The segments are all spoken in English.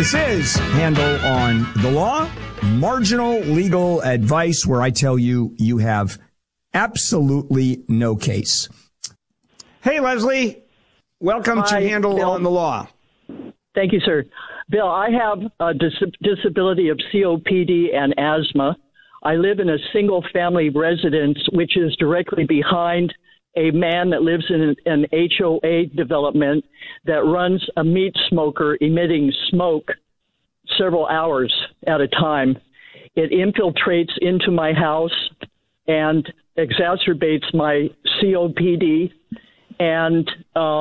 This is Handel on the Law, marginal legal advice where I tell you you have absolutely no case. Hey, Leslie, welcome to Handel Bill. on the Law. Thank you, sir. Bill, I have a disability of COPD and asthma. I live in a single-family residence, which is directly behind a man that lives in an HOA development that runs a meat smoker emitting smoke several hours at a time. It infiltrates into my house and exacerbates my COPD. And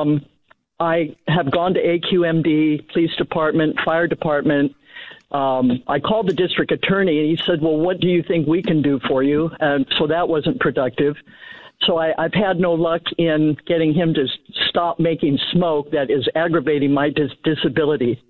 I have gone to AQMD, police department, fire department. I called the district attorney, and he said, well, what do you think we can do for you? And so that wasn't productive. So I've had no luck in getting him to stop making smoke that is aggravating my disability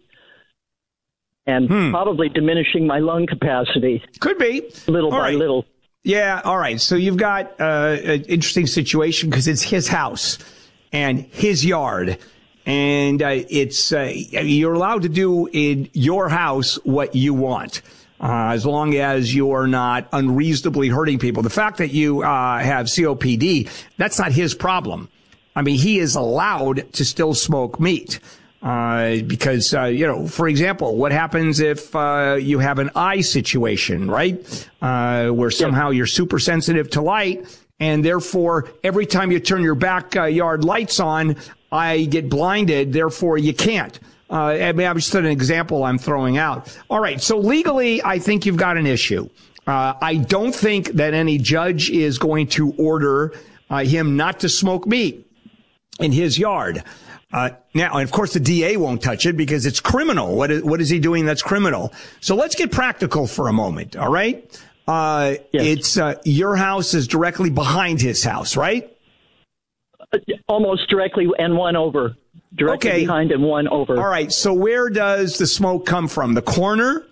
and probably diminishing my lung capacity. Could be. Little by little. Yeah, all right. So you've got an interesting situation because it's his house and his yard. And you're allowed to do in your house what you want. As long as you're not unreasonably hurting people. The fact that you have COPD, that's not his problem. I mean, he is allowed to still smoke meat. Because, for example, what happens if you have an eye situation, right? Where somehow you're super sensitive to light, and therefore every time you turn your backyard lights on, I get blinded, therefore you can't. I mean, I'm just an example I'm throwing out. All right. So legally, I think you've got an issue. I don't think that any judge is going to order him not to smoke meat in his yard. Now, and of course, the DA won't touch it because it's criminal. What is he doing that's criminal? So let's get practical for a moment. All right. Yes. It's your house is directly behind his house, right? Almost directly and one over. Directly behind and one over. All right. So where does the smoke come from? The corner?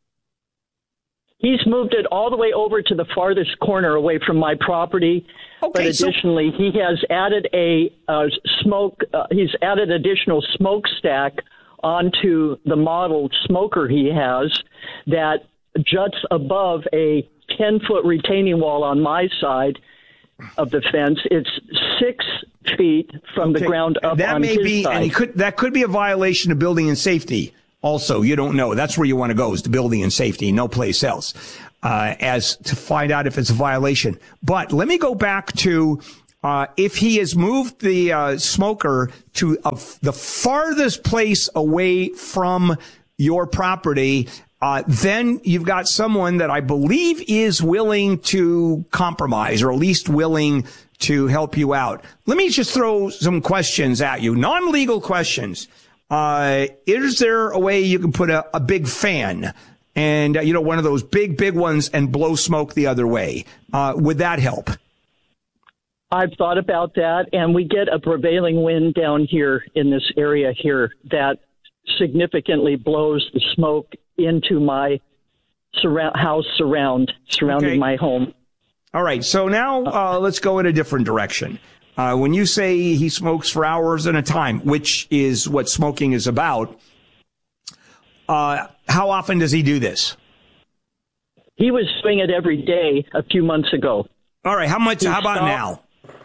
He's moved it all the way over to the farthest corner away from my property. Okay, but additionally, he has added he's added additional smokestack onto the model smoker he has that juts above a 10-foot retaining wall on my side of the fence. It's 6 feet from the ground up on his side. And that could be a violation of building and safety. Also, you don't know. That's where you want to go, is to building and safety, no place else, as to find out if it's a violation. But let me go back to if he has moved the smoker to the farthest place away from your property. Then you've got someone that I believe is willing to compromise, or at least willing to help you out. Let me just throw some questions at you, non-legal questions. Is there a way you can put a big fan and, one of those big ones and blow smoke the other way? Would that help? I've thought about that, and we get a prevailing wind down here in this area here that significantly blows the smoke into my house surrounding my home. All right. So now let's go in a different direction. When you say he smokes for hours at a time, which is what smoking is about, how often does he do this? He was doing it every day a few months ago. All right. How about now?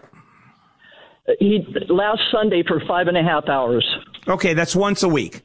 Last Sunday for 5.5 hours. Okay. That's once a week.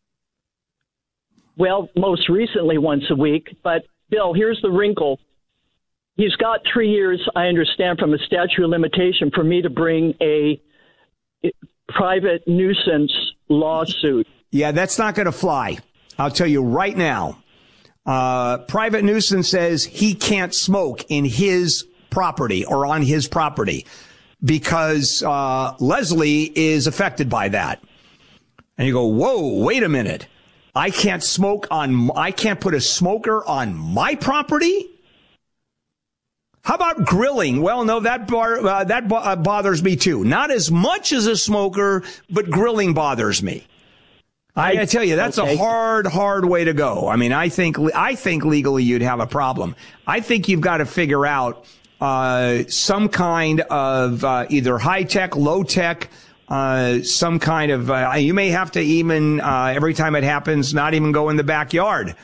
Well, most recently once a week. But, Bill, here's the wrinkle. He's got 3 years, I understand, from a statute of limitation for me to bring a private nuisance lawsuit. Yeah, that's not going to fly. I'll tell you right now. Private nuisance says he can't smoke in his property or on his property because Leslie is affected by that. And you go, whoa, wait a minute. I can't put a smoker on my property? How about grilling? Well, no, that bothers me too. Not as much as a smoker, but grilling bothers me. I tell you, that's a hard way to go. I mean, I think legally you'd have a problem. I think you've got to figure out some kind of either high tech, low tech, some kind of, you may have to even, every time it happens, not even go in the backyard.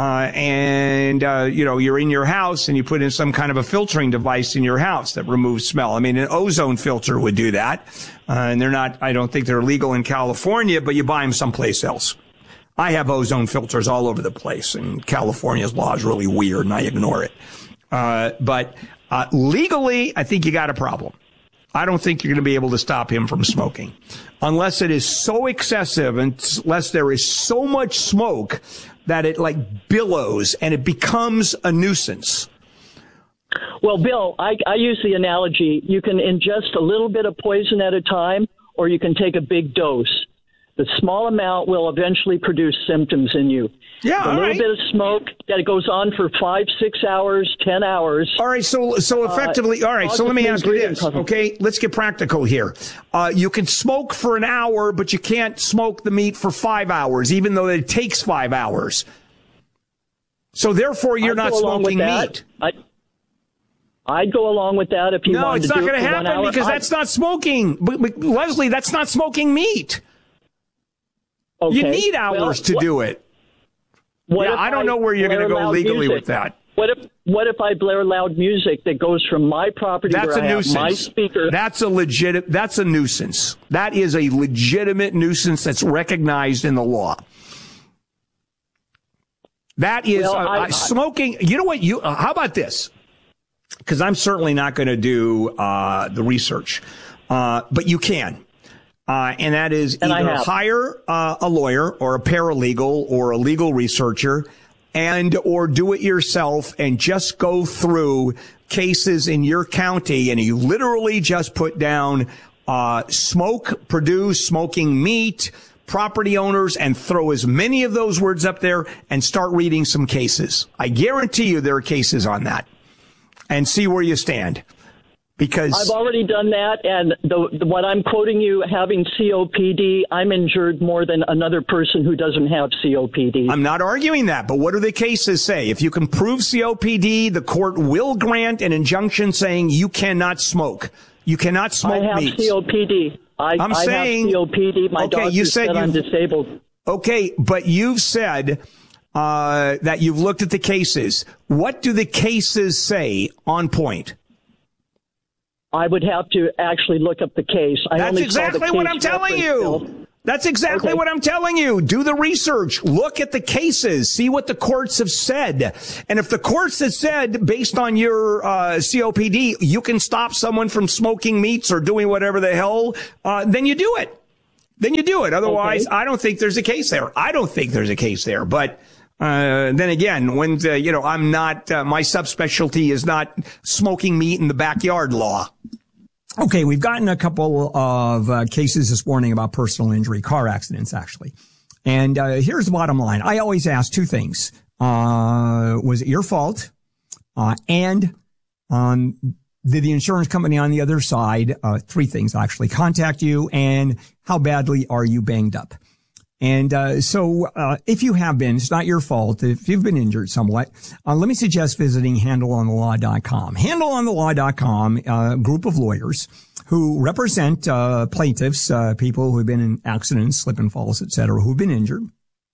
You're in your house and you put in some kind of a filtering device in your house that removes smell. I mean, an ozone filter would do that. And I don't think they're legal in California, but you buy them someplace else. I have ozone filters all over the place, and California's law is really weird and I ignore it. But legally, I think you got a problem. I don't think you're going to be able to stop him from smoking unless it is so excessive and unless there is so much smoke that it like billows and it becomes a nuisance. Well, Bill, I use the analogy, you can ingest a little bit of poison at a time, or you can take a big dose. The small amount will eventually produce symptoms in you. Yeah, a little bit of smoke that goes on for 5, 6 hours, 10 hours. All right, so effectively, all right, so let me ask you this, okay? Let's get practical here. You can smoke for an hour, but you can't smoke the meat for 5 hours, even though it takes 5 hours. So therefore, you're not smoking meat. I'd go along with that if you wanted to do it for 1 hour. No, it's not going to happen because that's not smoking. But Leslie, that's not smoking meat. Okay. You need hours to do it. I don't know where you're going to go legally with that. What if I blare loud music that goes from my property where I have my speaker? That's a nuisance. That is a legitimate nuisance that's recognized in the law. That is smoking. You know what? How about this? Because I'm certainly not going to do the research, but you can. And that is either hire a lawyer or a paralegal or a legal researcher or do it yourself and just go through cases in your county and you literally just put down smoking meat, property owners, and throw as many of those words up there and start reading some cases. I guarantee you there are cases on that and see where you stand. Because I've already done that, and what I'm quoting you, having COPD, I'm injured more than another person who doesn't have COPD. I'm not arguing that, but what do the cases say? If you can prove COPD, the court will grant an injunction saying you cannot smoke. You cannot smoke meat. I have COPD. I have COPD. My doctor said I'm disabled. Okay, but you've said that you've looked at the cases. What do the cases say on point? I would have to actually look up the case. That's exactly what I'm telling you. That's exactly what I'm telling you. Do the research. Look at the cases. See what the courts have said. And if the courts have said, based on your COPD, you can stop someone from smoking meats or doing whatever the hell, then you do it. Then you do it. Otherwise, I don't think there's a case there. But then again, when, I'm not, my subspecialty is not smoking meat in the backyard law. Okay, we've gotten a couple of cases this morning about personal injury, car accidents, actually. And here's the bottom line. I always ask two things. Was it your fault? And did the insurance company on the other side, three things actually, contact you, and how badly are you banged up? And so if you have been, it's not your fault. If you've been injured somewhat, let me suggest visiting handleonthelaw.com. Handleonthelaw.com, a group of lawyers who represent plaintiffs, people who have been in accidents, slip and falls, et cetera, who've been injured.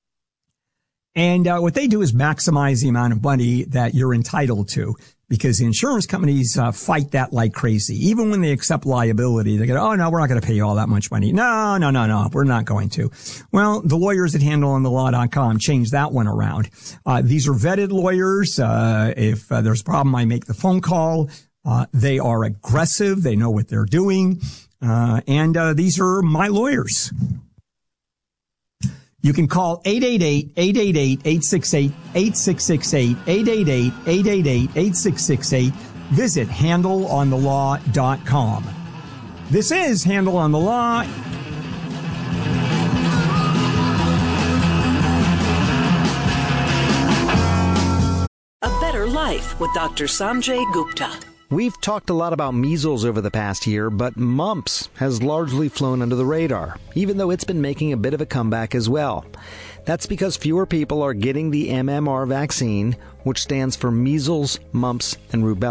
And what they do is maximize the amount of money that you're entitled to, because the insurance companies fight that like crazy. Even when they accept liability, they go, oh, no, we're not going to pay you all that much money. No, we're not going to. Well, the lawyers at handleonthelaw.com changed that one around. These are vetted lawyers. If there's a problem, I make the phone call. They are aggressive. They know what they're doing. And these are my lawyers. You can call 888-888-8668, 8668, 888-888-8668. Visit handleonthelaw.com. This is Handle on the Law. A Better Life with Dr. Sanjay Gupta. We've talked a lot about measles over the past year, but mumps has largely flown under the radar, even though it's been making a bit of a comeback as well. That's because fewer people are getting the MMR vaccine, which stands for measles, mumps, and rubella.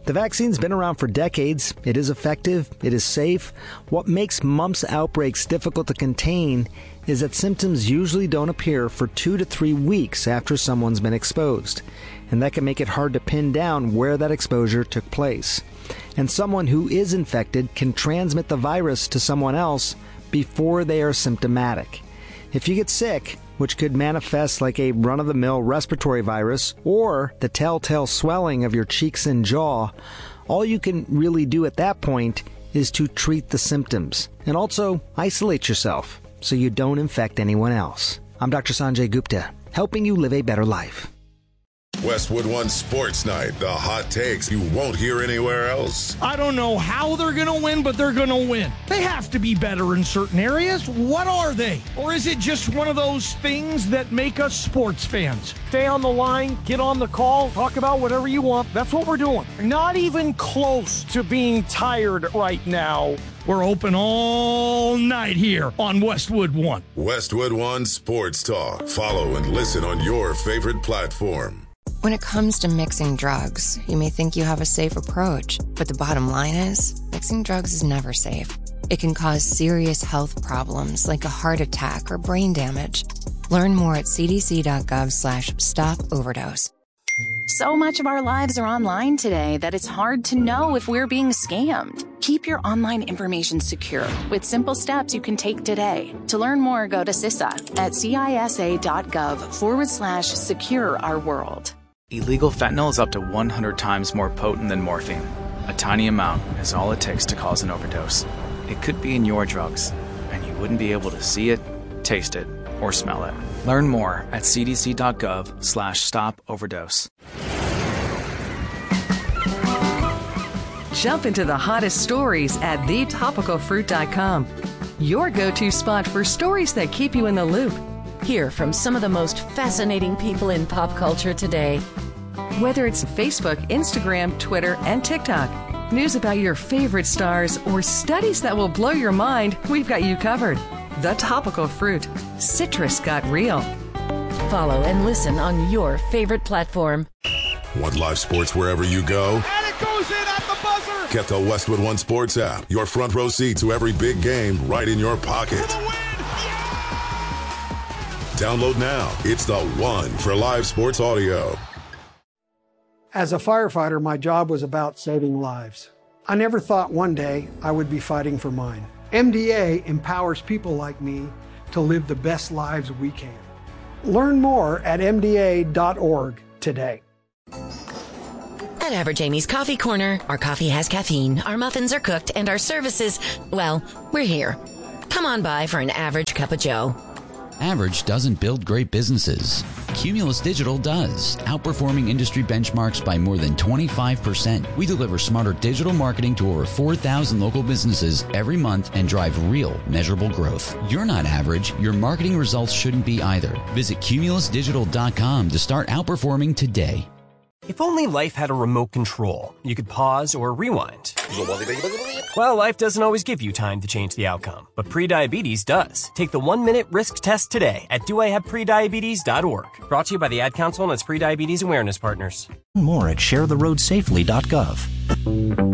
The vaccine's been around for decades. It is effective. It is safe. What makes mumps outbreaks difficult to contain is that symptoms usually don't appear for 2 to 3 weeks after someone's been exposed. And that can make it hard to pin down where that exposure took place. And someone who is infected can transmit the virus to someone else before they are symptomatic. If you get sick, which could manifest like a run-of-the-mill respiratory virus or the telltale swelling of your cheeks and jaw, all you can really do at that point is to treat the symptoms and also isolate yourself so you don't infect anyone else. I'm Dr. Sanjay Gupta, helping you live a better life. Westwood One Sports Night, the hot takes you won't hear anywhere else. I don't know how they're going to win, but they're going to win. They have to be better in certain areas. What are they? Or is it just one of those things that make us sports fans? Stay on the line, get on the call, talk about whatever you want. That's what we're doing. Not even close to being tired right now. We're open all night here on Westwood One. Westwood One Sports Talk. Follow and listen on your favorite platform. When it comes to mixing drugs, you may think you have a safe approach, but the bottom line is, mixing drugs is never safe. It can cause serious health problems like a heart attack or brain damage. Learn more at cdc.gov/stop-overdose. So much of our lives are online today that it's hard to know if we're being scammed. Keep your online information secure with simple steps you can take today. To learn more, go to CISA at cisa.gov/secure our world. Illegal fentanyl is up to 100 times more potent than morphine. A tiny amount is all it takes to cause an overdose. It could be in your drugs, and you wouldn't be able to see it, taste it, or smell it. Learn more at cdc.gov/stop-overdose. Jump into the hottest stories at thetopicalfruit.com. Your go-to spot for stories that keep you in the loop. Hear from some of the most fascinating people in pop culture today. Whether it's Facebook, Instagram, Twitter, and TikTok, news about your favorite stars, or studies that will blow your mind, we've got you covered. The Topical Fruit. Citrus got real. Follow and listen on your favorite platform. Want live sports wherever you go? And it goes in at the buzzer! Get the Westwood One Sports app. Your front row seat to every big game right in your pocket. Download now. It's the one for live sports audio. As a firefighter, my job was about saving lives. I never thought one day I would be fighting for mine. MDA empowers people like me to live the best lives we can. Learn more at mda.org today. At Average Amy's Coffee Corner, our coffee has caffeine, our muffins are cooked, and our services, well, we're here. Come on by for an average cup of joe. Average doesn't build great businesses. Cumulus Digital does, outperforming industry benchmarks by more than 25%. We deliver smarter digital marketing to over 4,000 local businesses every month and drive real, measurable growth. You're not average. Your marketing results shouldn't be either. Visit cumulusdigital.com to start outperforming today. If only life had a remote control, you could pause or rewind. Well, life doesn't always give you time to change the outcome, but prediabetes does. Take the 1-minute risk test today at doihaveprediabetes.org. Brought to you by the Ad Council and its prediabetes awareness partners. More at sharetheroadsafely.gov.